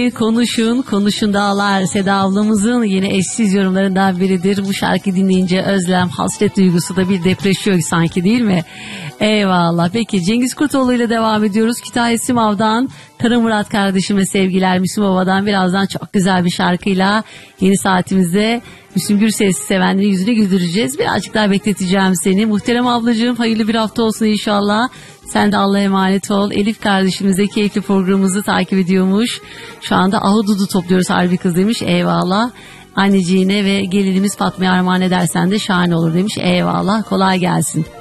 Konuşun, konuşun dağlar. Seda ablamızın yine eşsiz yorumlarından biridir. Bu şarkı dinleyince özlem, hasret duygusu da bir depreşiyor sanki, değil mi? Eyvallah. Peki Cengiz Kurtoğlu ile devam ediyoruz. Kütahya Simav'dan Tarım Murat kardeşime sevgiler. Müslüm Baba'dan birazdan çok güzel bir şarkıyla yeni saatimizde Müslüm Gürses'i sevenlerin yüzüne güldüreceğiz. Birazcık daha bekleteceğim seni. Muhterem ablacığım, hayırlı bir hafta olsun inşallah. Sen de Allah'a emanet ol. Elif kardeşimiz de keyifli programımızı takip ediyormuş. Şu anda ahududu topluyoruz, harbi kız demiş. Eyvallah. Anneciğine ve gelinimiz Fatma'ya armağan edersen de şahane olur demiş. Eyvallah. Kolay gelsin.